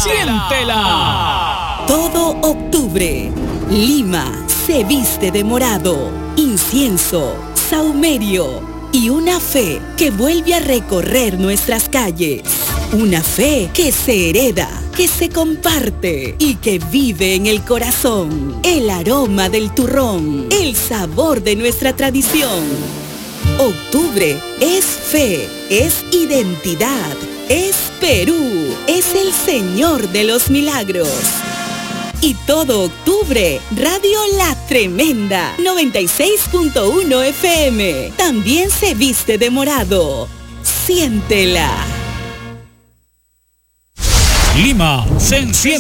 Siéntela. Todo octubre, Lima se viste de morado, incienso, saumerio y una fe que vuelve a recorrer nuestras calles. Una fe que se hereda, que se comparte y que vive en el corazón. El aroma del turrón, el sabor de nuestra tradición. Octubre es fe, es identidad, es Perú, es el Señor de los Milagros. Y todo octubre, Radio La Tremenda, 96.1 FM. También se viste de morado. Siéntela. Lima se enciende.